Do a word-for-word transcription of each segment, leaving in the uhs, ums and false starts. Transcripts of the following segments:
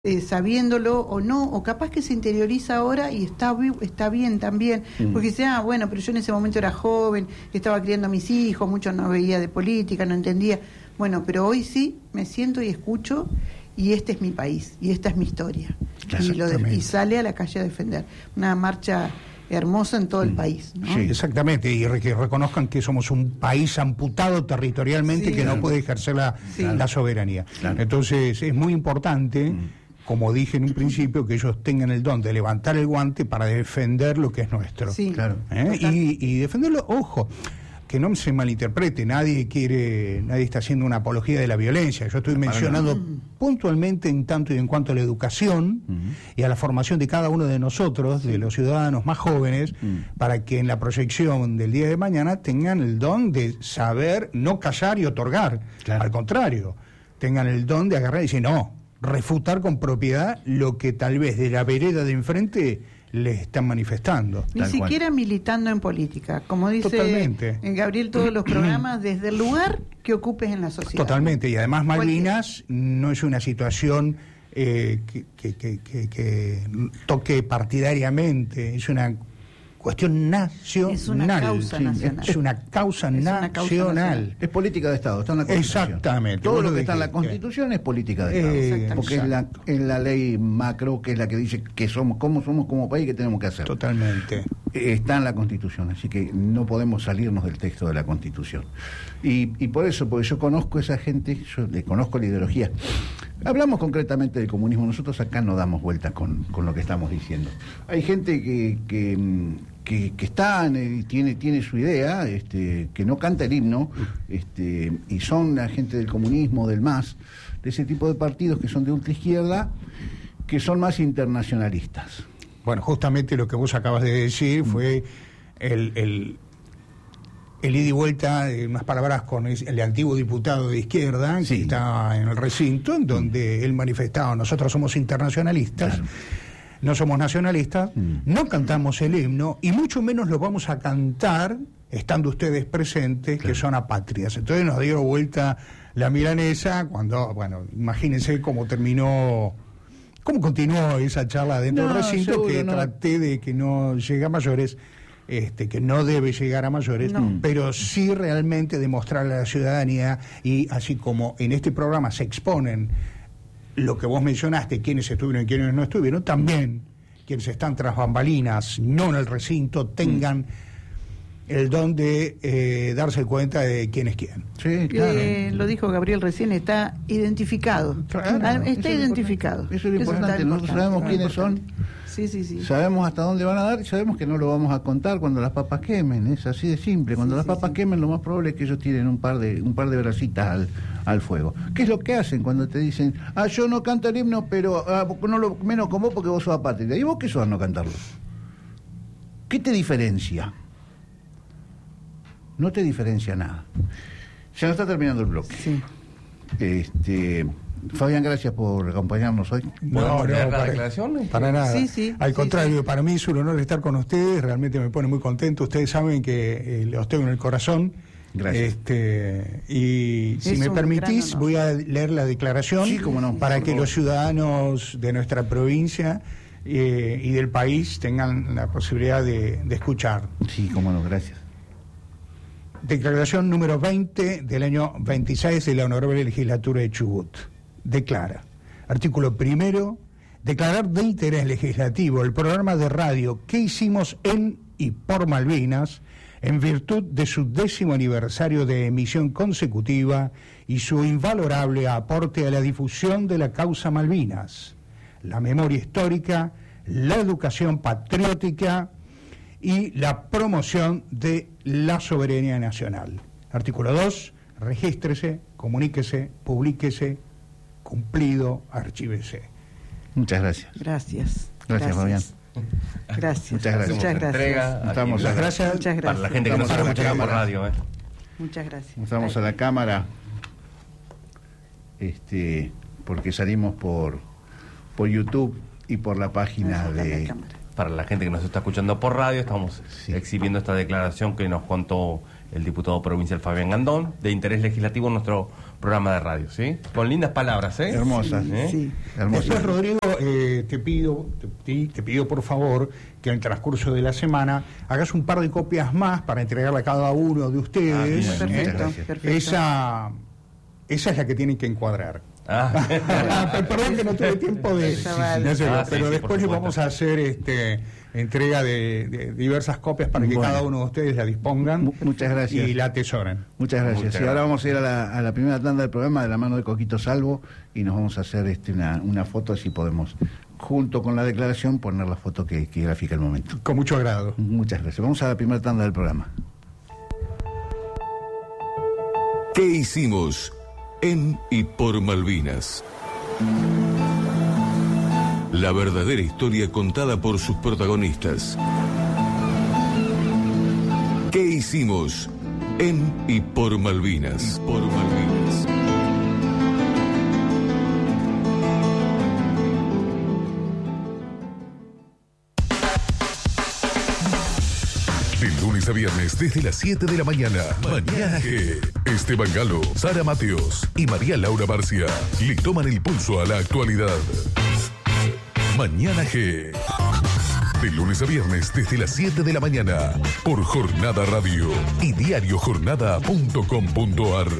Eh, sabiéndolo o no, o capaz que se interioriza ahora y está, está bien también, mm. porque dice, ah, bueno, pero yo en ese momento era joven, estaba criando a mis hijos, mucho no veía de política, no entendía. Bueno, pero hoy sí me siento y escucho, y este es mi país, y esta es mi historia. Y, lo de, y sale a la calle a defender. Una marcha hermosa en todo el país, ¿no? Sí, exactamente, y que reconozcan que somos un país amputado territorialmente, sí, que claro. no puede ejercer la, sí. la soberanía. Claro. Entonces es muy importante, mm. como dije en un principio, que ellos tengan el don de levantar el guante para defender lo que es nuestro. Sí, claro. ¿Eh? Y, y defenderlo, ojo, que no se malinterprete, nadie quiere, nadie está haciendo una apología de la violencia. Yo estoy mencionando no. puntualmente en tanto y en cuanto a la educación uh-huh. y a la formación de cada uno de nosotros, sí. de los ciudadanos más jóvenes, uh-huh. para que en la proyección del día de mañana tengan el don de saber no callar y otorgar. Claro. Al contrario, tengan el don de agarrar y decir, no, refutar con propiedad lo que tal vez de la vereda de enfrente les están manifestando. Ni siquiera cual. militando en política, como dice Totalmente. en Gabriel todos los programas, desde el lugar que ocupes en la sociedad. Totalmente, y además Malvinas no es una situación eh, que, que, que, que, que toque partidariamente, es una cuestión nacional. Es una causa sí, nacional. Es una causa, es nacional. Una causa nacional. Es política de Estado, está en la Constitución. Exactamente. Todo lo que dijiste. está en la Constitución es política de Estado. Eh, porque es la, es la ley macro que es la que dice que somos, cómo somos como país y qué tenemos que hacer. Totalmente. Está en la Constitución, así que no podemos salirnos del texto de la Constitución. Y, y por eso, porque yo conozco a esa gente, yo le conozco la ideología. Hablamos concretamente del comunismo, nosotros acá no damos vueltas con, con lo que estamos diciendo. Hay gente que, que, que, que está y tiene, tiene su idea, este, que no canta el himno, este, y son la gente del comunismo, del M A S, de ese tipo de partidos que son de ultraizquierda, que son más internacionalistas. Bueno, justamente lo que vos acabas de decir fue el... el el ida y vuelta, en unas palabras, con el antiguo diputado de izquierda, que sí. está en el recinto, en donde él manifestaba, nosotros somos internacionalistas, claro. no somos nacionalistas, mm. no cantamos el himno, y mucho menos lo vamos a cantar, estando ustedes presentes, claro. que son apátridas. Entonces nos dio vuelta la milanesa, cuando, bueno, imagínense cómo terminó... ¿Cómo continuó esa charla dentro no, del recinto? Que no. traté de que no llegue a mayores... Este, que no debe llegar a mayores, no. pero sí realmente demostrarle a la ciudadanía, y así como en este programa se exponen lo que vos mencionaste, quienes estuvieron y quienes no estuvieron, también quienes están tras bambalinas, no en el recinto, tengan mm. el don de eh, darse cuenta de quién es quién. Sí, claro. Eh, lo dijo Gabriel recién, está identificado. Claro, está eso identificado. Eso es lo importante, nosotros sabemos quiénes son. Sí, sí, sí. Sabemos hasta dónde van a dar y sabemos que no lo vamos a contar cuando las papas quemen, es así de simple. Cuando sí, las papas sí, quemen, sí. lo más probable es que ellos tiren un par de un par de bracitas al, al fuego. ¿Qué es lo que hacen cuando te dicen, ah, yo no canto el himno, pero ah, no lo menos con vos porque vos sos apátrida? ¿Y vos qué sos a no cantarlo? ¿Qué te diferencia? No te diferencia nada. Ya no está terminando el bloque. Sí. Este... Fabián, gracias por acompañarnos hoy. No, no, para, para, declaraciones? para nada. Sí, sí, Al sí, contrario, sí. para mí es un honor estar con ustedes, realmente me pone muy contento. Ustedes saben que eh, los tengo en el corazón. Gracias. Este, y es si me permitís, voy a leer la declaración sí, cómo no, para que favor. los ciudadanos de nuestra provincia eh, y del país tengan la posibilidad de, de escuchar. Sí, cómo no, gracias. Declaración número veinte del año veintiséis de la Honorable Legislatura de Chubut. Declara, artículo primero, declarar de interés legislativo el programa de radio que hicimos en y por Malvinas en virtud de su décimo aniversario de emisión consecutiva y su invalorable aporte a la difusión de la causa Malvinas, la memoria histórica, la educación patriótica y la promoción de la soberanía nacional. Artículo dos, regístrese, comuníquese, publíquese, cumplido, archívese. Muchas gracias. Gracias. Gracias, Fabián. Gracias. Muchas gracias. Muchas gracias. Estamos Muchas gracias. Muchas gracias. Para la gente que nos está escuchando por radio. ¿eh? Muchas gracias. Estamos a la cámara, este, porque salimos por, por YouTube y por la página de... La para la gente que nos está escuchando por radio, estamos sí. exhibiendo esta declaración que nos contó el diputado provincial Fabián Gandón, de Interés Legislativo en nuestro programa de radio, ¿sí? Con lindas palabras, ¿eh? Hermosas, Sí, ¿eh? sí. Hermosas. Después, Rodrigo, eh, te pido te, te pido por favor que en el transcurso de la semana hagas un par de copias más para entregarle a cada uno de ustedes. Ah, bien, perfecto, ¿eh? gracias. perfecto. Esa, esa es la que tienen que encuadrar. Ah. Ah, perdón que no tuve tiempo de, Sí, sí, sí. de hacerlo, Ah, sí, pero sí, después por les supuesto. vamos a hacer este entrega de, de diversas copias para que Bueno. cada uno de ustedes la dispongan. Mu- muchas gracias. Y la atesoren. Muchas gracias. Muchas y ahora gracias. vamos a ir a la, a la primera tanda del programa de la mano de Coquito Salvo y nos vamos a hacer este, una, una foto, así podemos, junto con la declaración, poner la foto que, que grafica el momento. Con mucho agrado. Muchas gracias. Vamos a la primera tanda del programa. ¿Qué hicimos en y por Malvinas? La verdadera historia contada por sus protagonistas. ¿Qué hicimos en y por Malvinas? Por Malvinas. De lunes a viernes desde las siete de la mañana. Mañana G. Esteban Galo, Sara Mateos y María Laura Barcia le toman el pulso a la actualidad. Mañana G. De lunes a viernes desde las siete de la mañana. Por Jornada Radio y diario jornada punto com punto ar.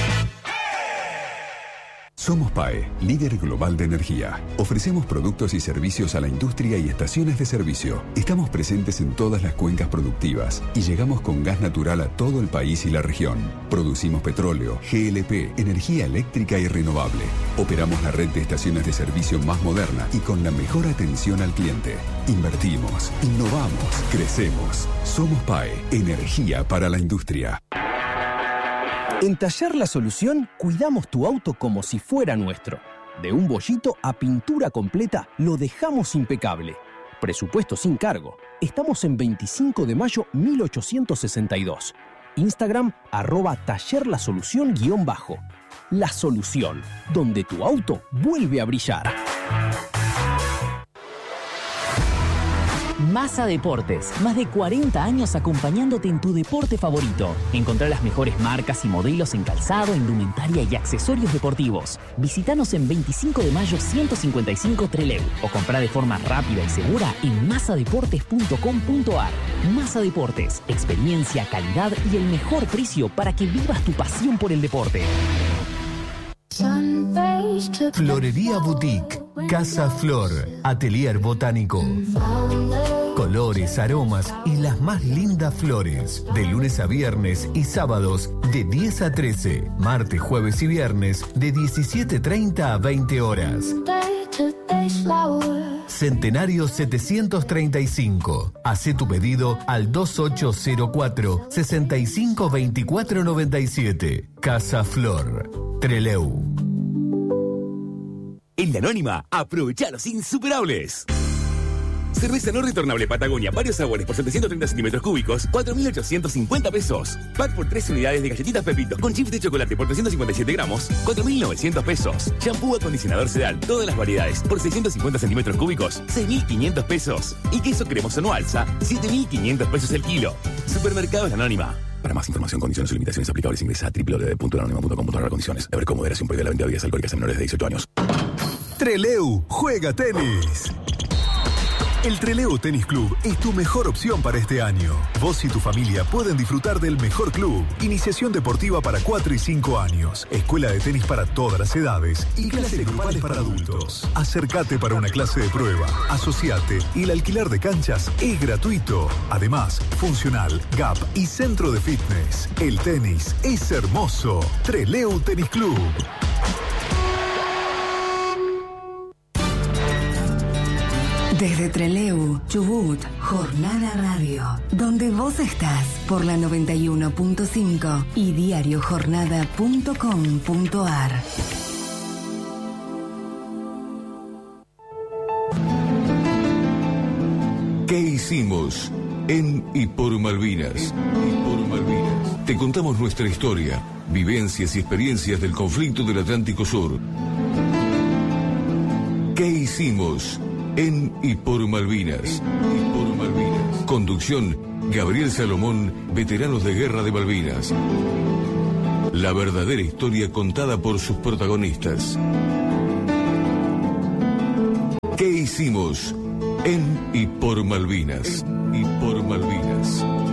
Somos P A E, líder global de energía. Ofrecemos productos y servicios a la industria y estaciones de servicio. Estamos presentes en todas las cuencas productivas y llegamos con gas natural a todo el país y la región. Producimos petróleo, G L P, energía eléctrica y renovable. Operamos la red de estaciones de servicio más moderna y con la mejor atención al cliente. Invertimos, innovamos, crecemos. Somos P A E, energía para la industria. En Taller La Solución, cuidamos tu auto como si fuera nuestro. De un bollito a pintura completa, lo dejamos impecable. Presupuesto sin cargo. Estamos en veinticinco de mayo mil ochocientos sesenta y dos. Instagram, arroba Taller La Solución guión bajo. La Solución, donde tu auto vuelve a brillar. Massa Deportes, más de cuarenta años acompañándote en tu deporte favorito. Encontrá las mejores marcas y modelos en calzado, indumentaria y accesorios deportivos. Visítanos en veinticinco de mayo ciento cincuenta y cinco Trelew o comprá de forma rápida y segura en massa deportes punto com punto ar. Massa Deportes, experiencia, calidad y el mejor precio para que vivas tu pasión por el deporte. Florería Boutique, Casa Flor, Atelier Botánico. Colores, aromas y las más lindas flores. De lunes a viernes y sábados de diez a trece. Martes, jueves y viernes de diecisiete treinta a veinte horas. Centenario setecientos treinta y cinco. Hacé tu pedido al dos ocho cero cuatro, sesenta y cinco veinticuatro noventa y siete. Casa Flor, Trelew. En La Anónima, aprovecha los insuperables. Cerveza no retornable Patagonia, varios sabores por setecientos treinta centímetros cúbicos, cuatro mil ochocientos cincuenta pesos. Pack por tres unidades de galletitas Pepitos con chips de chocolate por trescientos cincuenta y siete gramos, cuatro mil novecientos pesos. Shampoo acondicionador Sedal, todas las variedades, por seiscientos cincuenta centímetros cúbicos, seis mil quinientos pesos. Y queso cremoso no alza, siete mil quinientos pesos el kilo. Supermercados La Anónima. Para más información, condiciones y limitaciones aplicables, ingresa a doble u doble u doble u punto lanónima punto com punto ar. Condiciones. A ver cómo moderación prohibida la venta de bebidas alcohólicas a menores de dieciocho años. Trelew juega tenis. El Trelew Tenis Club es tu mejor opción para este año. Vos y tu familia pueden disfrutar del mejor club. Iniciación deportiva para cuatro y cinco años. Escuela de tenis para todas las edades. Y clases grupales para adultos. Acércate para una clase de prueba. Asociate y el alquiler de canchas es gratuito. Además, funcional, gap y centro de fitness. El tenis es hermoso. Trelew Tenis Club. Desde Trelew, Chubut, Jornada Radio, donde vos estás por la noventa y uno punto cinco y diario jornada punto com punto ar. ¿Qué hicimos en y por Malvinas? Y por Malvinas. Te contamos nuestra historia, vivencias y experiencias del conflicto del Atlántico Sur. ¿Qué hicimos en y por Malvinas? Y por Malvinas. Conducción, Gabriel Salomón, Veteranos de Guerra de Malvinas. La verdadera historia contada por sus protagonistas. ¿Qué hicimos en y por Malvinas? En y por Malvinas.